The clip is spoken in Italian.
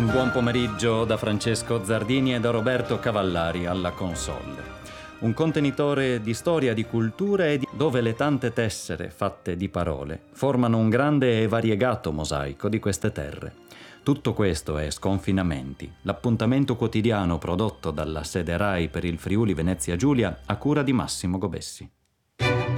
Buon pomeriggio da Francesco Zardini e da Roberto Cavallari alla console. Un contenitore di storia, di cultura e dove le tante tessere fatte di parole formano un grande e variegato mosaico di queste terre. Tutto questo è Sconfinamenti, l'appuntamento quotidiano prodotto dalla sede RAI per il Friuli Venezia Giulia a cura di Massimo Gobessi.